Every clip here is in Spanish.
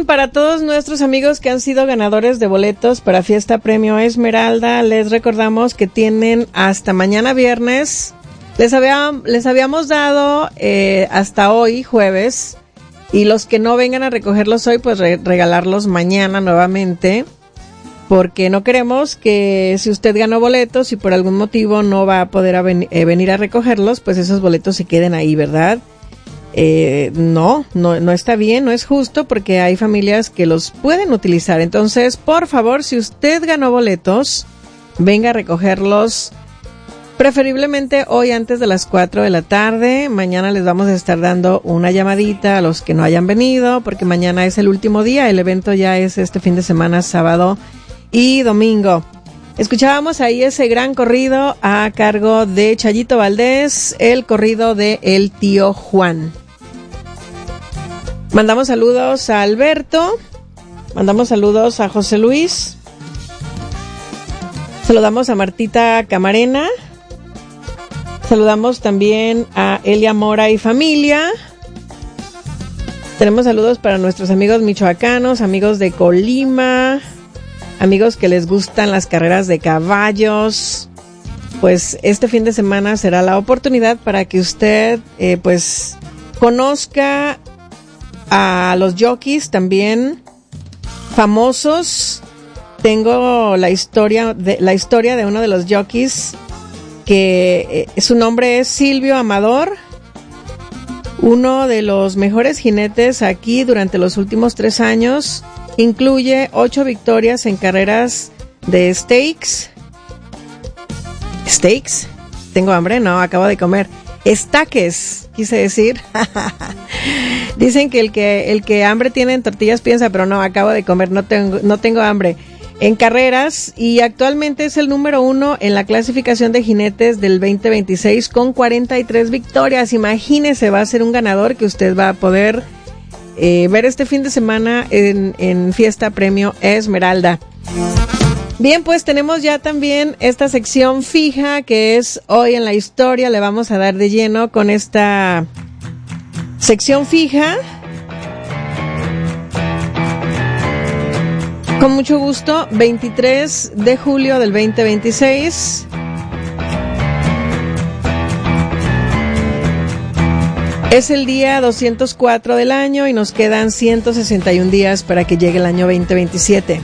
bien, para todos nuestros amigos que han sido ganadores de boletos para Fiesta Premio Esmeralda, les recordamos que tienen hasta mañana viernes. Les habíamos dado hasta hoy, jueves, y los que no vengan a recogerlos hoy, pues regalarlos mañana nuevamente, porque no queremos que si usted ganó boletos y por algún motivo no va a poder venir a recogerlos, pues esos boletos se queden ahí, ¿verdad? No está bien, no es justo, porque hay familias que los pueden utilizar. Entonces, por favor, si usted ganó boletos, venga a recogerlos preferiblemente hoy antes de las 4 de la tarde. Mañana les vamos a estar dando una llamadita a los que no hayan venido, porque mañana es el último día. El evento ya es este fin de semana, sábado y domingo. Escuchábamos ahí ese gran corrido a cargo de Chayito Valdés, el corrido de El Tío Juan. Mandamos saludos a Alberto, mandamos saludos a José Luis, saludamos a Martita Camarena, saludamos también a Elia Mora y familia. Tenemos saludos para nuestros amigos michoacanos, amigos de Colima, amigos que les gustan las carreras de caballos. Pues este fin de semana será la oportunidad para que usted pues conozca a los jockeys también famosos. Tengo la historia de uno de los jockeys que su nombre es Silvio Amador, uno de los mejores jinetes aquí durante los últimos 3 años. Incluye 8 victorias en carreras de stakes. ¿Steaks? ¿Tengo hambre? No, acabo de comer. Estaques, quise decir. Dicen que el que hambre tiene en tortillas piensa, pero no, acabo de comer, no tengo hambre. En carreras, y actualmente es el número 1 en la clasificación de jinetes del 2026 con 43 victorias. Imagínese, va a ser un ganador que usted va a poder ver este fin de semana en Fiesta Premio Esmeralda. Bien, pues tenemos ya también esta sección fija que es Hoy en la Historia. Le vamos a dar de lleno con esta sección fija. Con mucho gusto, 23 de julio del 2026. Es el día 204 del año y nos quedan 161 días para que llegue el año 2027.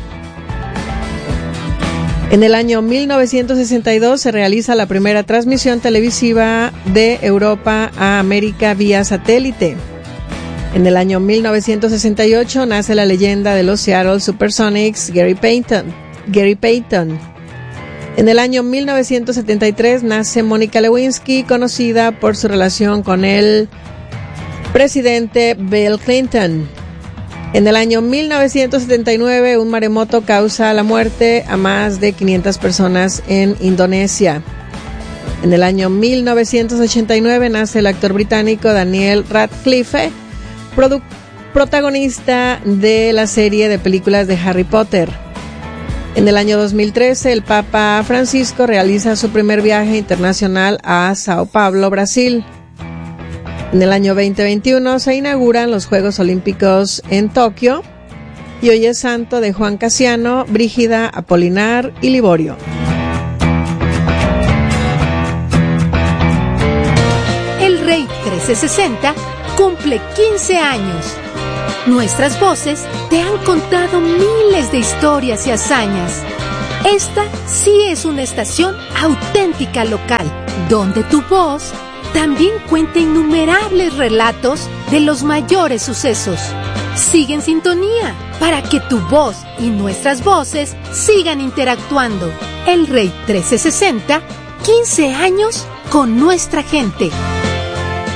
En el año 1962 se realiza la primera transmisión televisiva de Europa a América vía satélite. En el año 1968 nace la leyenda de los Seattle Supersonics, Gary Payton. En el año 1973 nace Mónica Lewinsky, conocida por su relación con el presidente Bill Clinton. En el año 1979, un maremoto causa la muerte a más de 500 personas en Indonesia. En el año 1989 nace el actor británico Daniel Radcliffe, protagonista de la serie de películas de Harry Potter. En el año 2013, el Papa Francisco realiza su primer viaje internacional a Sao Paulo, Brasil. En el año 2021 se inauguran los Juegos Olímpicos en Tokio y hoy es santo de Juan Casiano, Brígida, Apolinar y Liborio. El Rey 1360 cumple 15 años. Nuestras voces te han contado miles de historias y hazañas. Esta sí es una estación auténtica local, donde tu voz también cuenta innumerables relatos de los mayores sucesos. Sigue en sintonía para que tu voz y nuestras voces sigan interactuando. El Rey 1360, 15 años con nuestra gente.